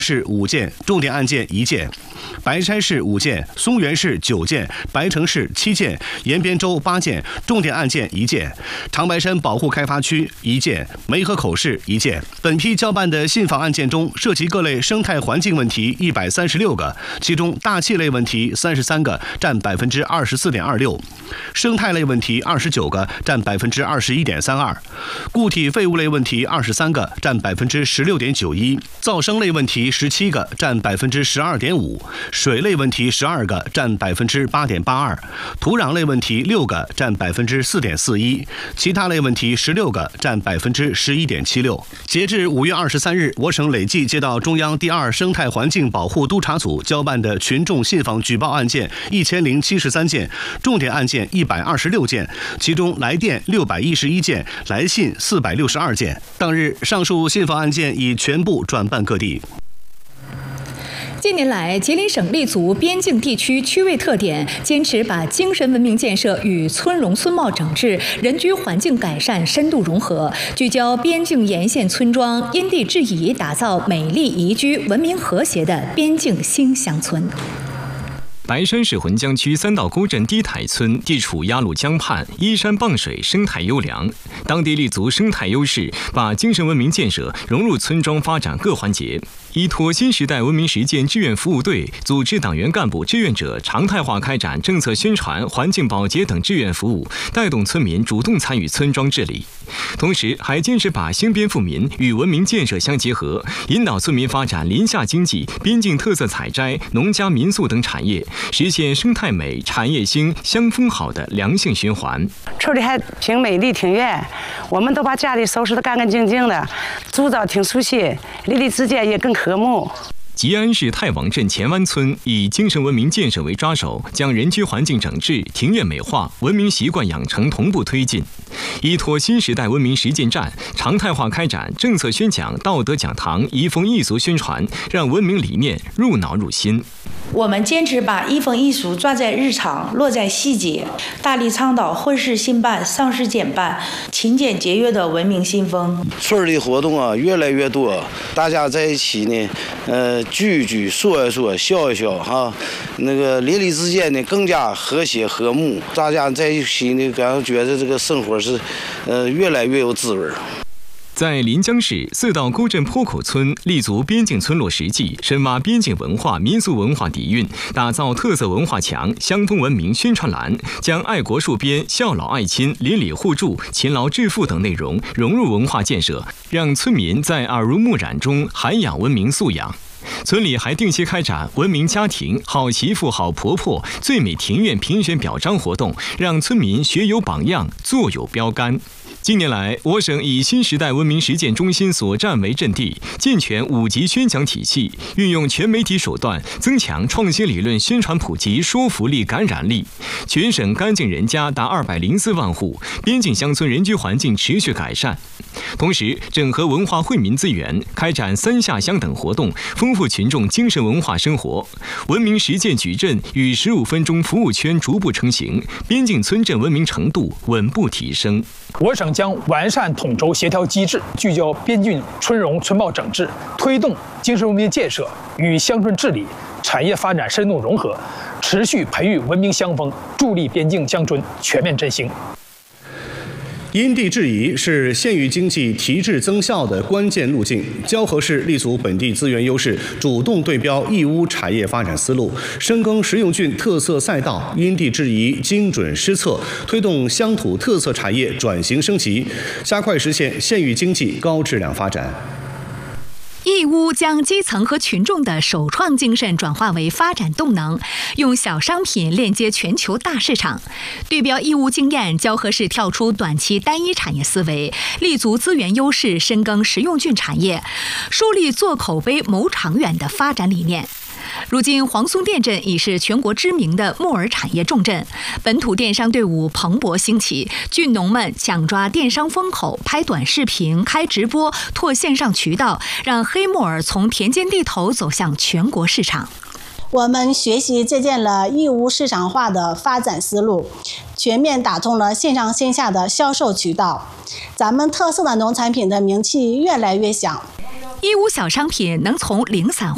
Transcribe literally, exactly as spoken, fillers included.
市五件，重点案件一件；白山市五件，松原市九件，白城市七件，延边州八件，重点案件一件；长白山保护开发区一件，梅河口市一件。本批交办的信访案件中，涉及各类生态环境问题一百三十六个，其中大气类问题三十三个，占百分之二十四点二六；生态类问题二十九个，占百分之二十一点三二；固体废物类问题二十三个，占百分之十六点九一；噪声类问题十七个，占百分之十二点五；水类问题十二个，占百分之八点八二；土壤类问题六个，占百分之四点四一；其他类问题十六个，占百分之十一点七六。截至五月二十三日，我省累计接到中央第二生态环境保护督察组交办的群众信访举报案件一千零七十三件，重点案件一百二十六件，其中来电六百一十一件，来信四百六十二件。当日，上述信访案件已全部转办各地。 近年来，吉林省立足边境地区区位特点，坚持把精神文明建设与村容村貌整治、人居环境改善深度融合，聚焦边境沿线村庄，因地制宜打造美丽宜居、文明和谐的边境新乡村。 白山市浑江区三道沟镇低台村地处鸭绿江畔，依山傍水，生态优良。当地立足生态优势，把精神文明建设融入村庄发展各环节，依托新时代文明实践志愿服务队，组织党员干部志愿者常态化开展政策宣传、环境保洁等志愿服务，带动村民主动参与村庄治理。同时，还坚持把兴边富民与文明建设相结合，引导村民发展林下经济、边境特色采摘、农家民宿等产业，实现生态美、产业兴、乡风好的良性循环。 处理还挺美丽、挺远，我们都把家里收拾得干干净净的，住着挺舒心，邻里之间也更和睦。 吉安市太王镇前湾村以精神文明建设为抓手，将人居环境整治、庭院美化、文明习惯养成同步推进，依托新时代文明实践站，常态化开展政策宣讲、道德讲堂、移风易俗宣传，让文明理念入脑入心。 我们坚持把移风易俗抓在日常、落在细节，大力倡导婚事兴办、丧事简办、勤俭节约的文明新风。 村里活动啊越来越多，大家在一起呢，呃，聚一聚、说一说、笑一笑哈，那个邻里之间呢更加和谐和睦，大家在一起呢，感觉得这个生活是，呃，越来越有滋味。 在临江市四道沟镇坡口村立足边境村落实际，深挖边境文化、民俗文化底蕴，打造特色文化墙、乡风文明宣传栏，将爱国戍边、孝老爱亲、邻里互助、勤劳致富等内容融入文化建设，让村民在耳濡目染中涵养文明素养。村里还定期开展文明家庭、好媳妇好婆婆、最美庭院评选表彰活动，让村民学有榜样，做有标杆。近年来，我省以新时代文明实践中心所站为阵地，健全五级宣讲体系，运用全媒体手段，增强创新理论宣传普及说服力、感染力。全省干净人家达二百零四万户，边境乡村人居环境持续改善。同时，整合文化惠民资源，开展三下乡等活动，丰富群众精神文化生活。文明实践矩阵与十五分钟服务圈逐步成型，边境村镇文明程度稳步提升。 我省将完善统筹协调机制，聚焦边境村容村貌整治，推动精神文明建设与乡村治理、产业发展深度融合，持续培育文明乡风，助力边境乡村全面振兴。 因地制宜是县域经济提质增效的关键路径。蛟河市立足本地资源优势，主动对标义乌产业发展思路，深耕实用郡特色赛道，因地制宜、精准施策，推动乡土特色产业转型升级，加快实现县域经济高质量发展。 义乌将基层和群众的首创精神转化为发展动能，用小商品链接全球大市场。对标义乌经验，蛟河市跳出短期单一产业思维，立足资源优势，深耕实用郡产业，树立做口碑、谋长远的发展理念。如今，黄松店镇已是全国知名的木耳产业重镇，本土电商队伍蓬勃兴起，郡农们抢抓电商风口，拍短视频、开直播，拓线上渠道，让黑木耳从田间地头走向全国市场。 我们学习借鉴了义乌市场化的发展思路，全面打通了线上线下的销售渠道，咱们特色的农产品的名气越来越响。 义乌小商品能从零散